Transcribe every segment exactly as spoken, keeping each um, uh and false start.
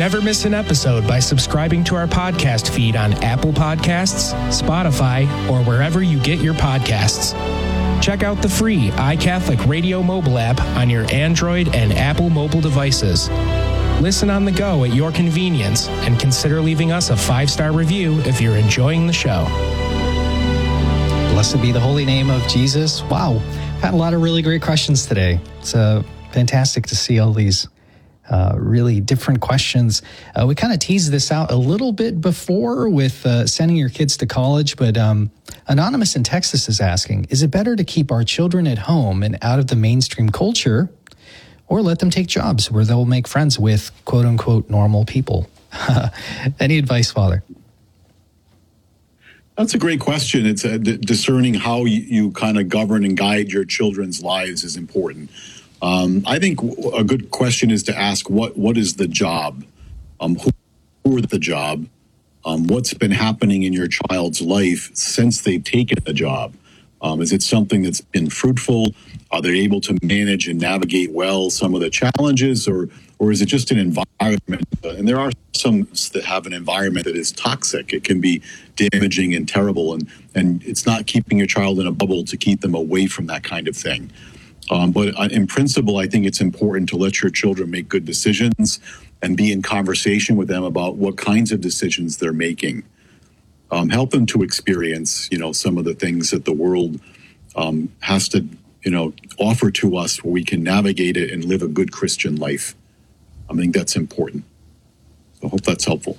Never miss an episode by subscribing to our podcast feed on Apple Podcasts, Spotify, or wherever you get your podcasts. Check out the free iCatholic Radio mobile app on your Android and Apple mobile devices. Listen on the go at your convenience and consider leaving us a five-star review if you're enjoying the show. Blessed be the holy name of Jesus. Wow, had a lot of really great questions today. It's uh, fantastic to see all these uh, really different questions. Uh, we kind of teased this out a little bit before with uh, sending your kids to college, but um, Anonymous in Texas is asking, is it better to keep our children at home and out of the mainstream culture, or let them take jobs where they'll make friends with quote-unquote normal people? Any advice, Father? That's a great question. It's uh, d- discerning how you, you kind of govern and guide your children's lives is important. Um, I think w- a good question is to ask, what what is the job? Um, who, who are the job? Um, what's been happening in your child's life since they've taken the job? Um, is it something that's been fruitful? Are they able to manage and navigate well some of the challenges, or or is it just an environment? Uh, and there are some that have an environment that is toxic. It can be damaging and terrible, and, and it's not keeping your child in a bubble to keep them away from that kind of thing. Um, but in principle, I think it's important to let your children make good decisions and be in conversation with them about what kinds of decisions they're making. Um, help them to experience, you know, some of the things that the world um, has to, you know, offer to us where we can navigate it and live a good Christian life. I think that's important. So I hope that's helpful.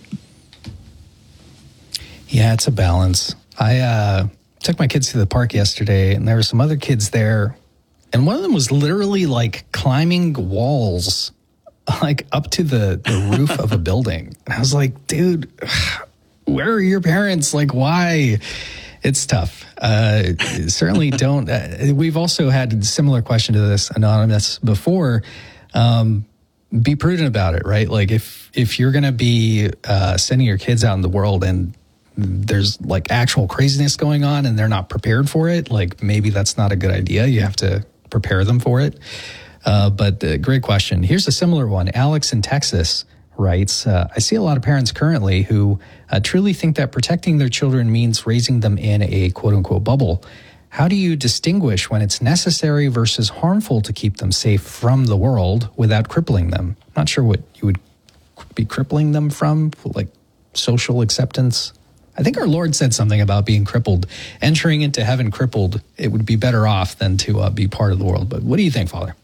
Yeah, it's a balance. I uh, took my kids to the park yesterday, and there were some other kids there, and one of them was literally like climbing walls, like up to the, the roof of a building. And I was like, dude, where are your parents? Like, why? It's tough. Uh, certainly don't. Uh, we've also had a similar question to this, Anonymous, before. Um, be prudent about it, right? Like if, if you're going to be uh, sending your kids out in the world and there's like actual craziness going on and they're not prepared for it, like maybe that's not a good idea. You have to prepare them for it. Uh, but uh, great question. Here's a similar one. Alex in Texas writes, uh, I see a lot of parents currently who uh, truly think that protecting their children means raising them in a quote-unquote bubble. How do you distinguish when it's necessary versus harmful to keep them safe from the world without crippling them? Not sure what you would be crippling them from, like social acceptance. I think our Lord said something about being crippled. Entering into heaven crippled, it would be better off than to uh, be part of the world. But what do you think, Father?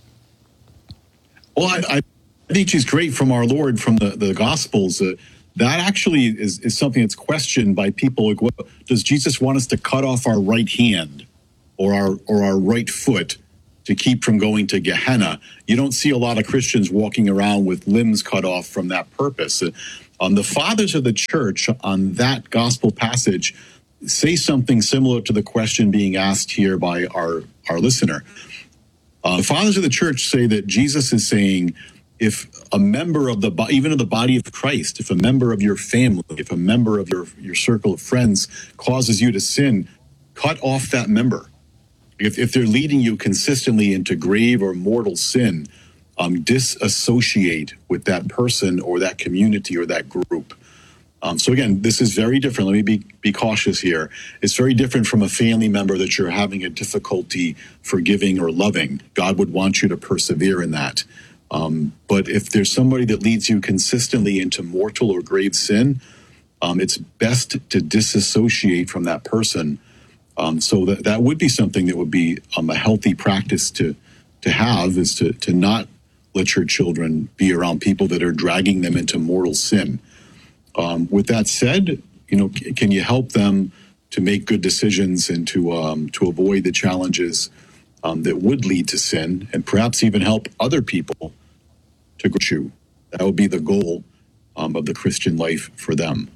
Well, I, I think she's great from our Lord, from the, the Gospels. Uh, that actually is, is something that's questioned by people. Like, what, does Jesus want us to cut off our right hand or our or our right foot to keep from going to Gehenna? You don't see a lot of Christians walking around with limbs cut off from that purpose. Uh, um, the fathers of the church on that gospel passage say something similar to the question being asked here by our, our listener. Uh, the fathers of the church say that Jesus is saying, if a member of the, even of the body of Christ, if a member of your family, if a member of your, your circle of friends causes you to sin, cut off that member. If, if they're leading you consistently into grave or mortal sin, um, disassociate with that person or that community or that group. Um, so again, this is very different. Let me be, be cautious here. It's very different from a family member that you're having a difficulty forgiving or loving. God would want you to persevere in that. Um, but if there's somebody that leads you consistently into mortal or grave sin, um, it's best to disassociate from that person. Um, so that, that would be something that would be um, a healthy practice to to have, is to, to not let your children be around people that are dragging them into mortal sin. Um, with that said, you know, c- can you help them to make good decisions and to um, to avoid the challenges um, that would lead to sin, and perhaps even help other people to grow? That would be the goal um, of the Christian life for them.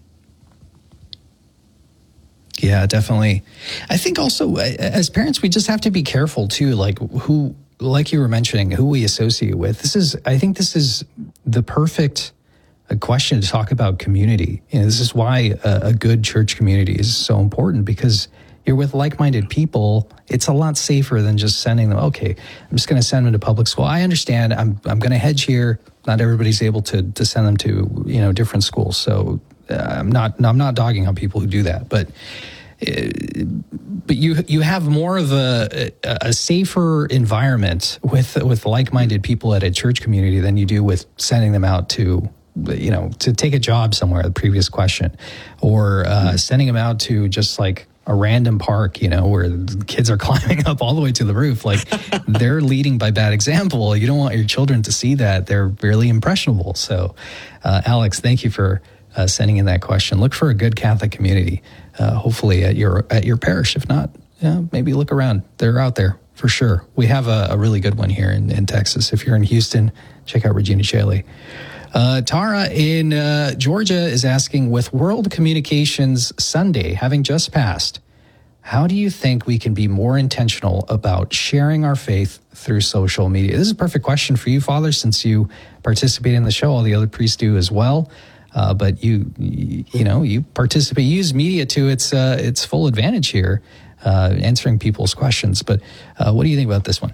Yeah, definitely. I think also as parents, we just have to be careful too, like who, like you were mentioning, who we associate with. This is, I think this is the perfect a question to talk about community. You know, this is why a, a good church community is so important, because you're with like-minded people. It's a lot safer than just sending them, okay, I'm just going to send them to public school. I understand I'm I'm going to hedge here. not everybody's able to to send them to, you know, different schools. So uh, I'm not I'm not dogging on people who do that, but uh, but you you have more of a a safer environment with with like-minded people at a church community than you do with sending them out to, you know, to take a job somewhere. The previous question, or uh, mm-hmm. sending them out to just like a random park, you know, where the kids are climbing up all the way to the roof. Like, they're leading by bad example. You don't want your children to see that. They're really impressionable. So, uh, Alex, thank you for uh, sending in that question. Look for a good Catholic community, uh, hopefully at your at your parish. If not, yeah, maybe look around. They're out there for sure. We have a, a really good one here in, in Texas. If you're in Houston, check out Regina Caeli. Uh, Tara in uh, Georgia is asking, with World Communications Sunday having just passed, how do you think we can be more intentional about sharing our faith through social media? This is a perfect question for you, Father, since you participate in the show. All the other priests do as well. Uh, but you, you, you know, you participate, use media to its uh, its full advantage here, uh, answering people's questions. But uh, what do you think about this one?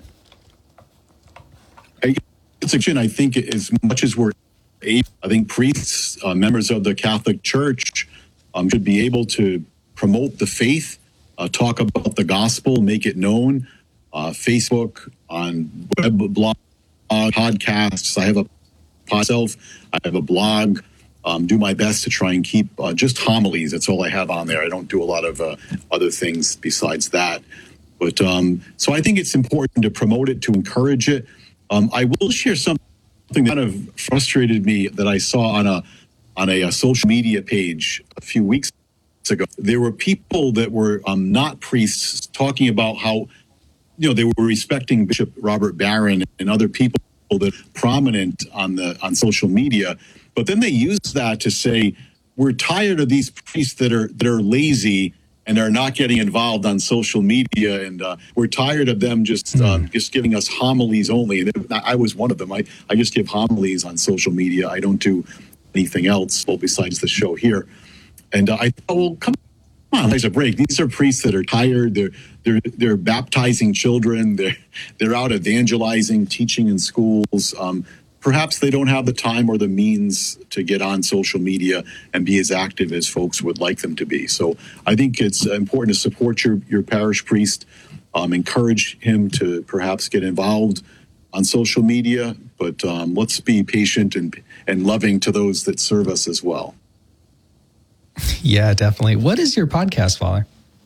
It's a I think as much as we're I think priests, uh, members of the Catholic Church, um, should be able to promote the faith, uh, talk about the gospel, make it known. Uh, Facebook, on web, blog, podcasts. I have a myself. I have a blog. Um, do my best to try and keep uh, just homilies. That's all I have on there. I don't do a lot of uh, other things besides that. But um, so I think it's important to promote it, to encourage it. Um, I will share something. Something that kind of frustrated me that I saw on a on a, a social media page a few weeks ago. There were people that were um, not priests talking about how, you know, they were respecting Bishop Robert Barron and other people that are prominent on the on social media, but then they used that to say, we're tired of these priests that are that are lazy and are not getting involved on social media, and uh, we're tired of them just uh, mm. just giving us homilies only. And I was one of them. I, I just give homilies on social media. I don't do anything else, well, besides the show here. And uh, I thought, well, come on, there's a break. These are priests that are tired. They're they're they're baptizing children. They're they're out evangelizing, teaching in schools. Um, Perhaps they don't have the time or the means to get on social media and be as active as folks would like them to be. So I think it's important to support your, your parish priest, um, encourage him to perhaps get involved on social media, but um, let's be patient and, and loving to those that serve us as well. Yeah, definitely. What is your podcast, Father?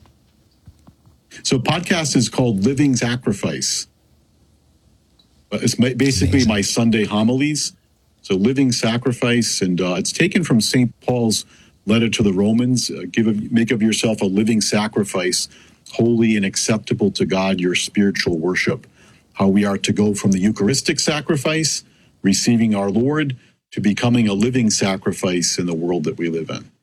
So podcast is called Living Sacrifice. It's basically Amazing. My Sunday homilies. So Living Sacrifice, and uh, it's taken from Saint Paul's letter to the Romans. Uh, give of, make of yourself a living sacrifice, holy and acceptable to God, your spiritual worship. How we are to go from the Eucharistic sacrifice, receiving our Lord, to becoming a living sacrifice in the world that we live in.